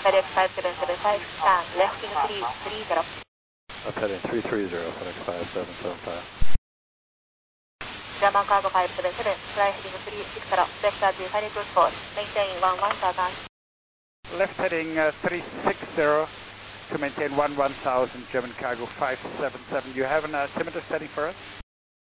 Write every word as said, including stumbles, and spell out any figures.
FedEx five seven seven five, stand, left in three three zero. Left heading three three zero, FedEx five seven seven five. German Cargo five seven seven, fly heading three six zero, vector to final approach course, maintain one one thousand. Left heading uh, three six zero to maintain one one thousand, German Cargo five seven seven. You have an altimeter setting for us?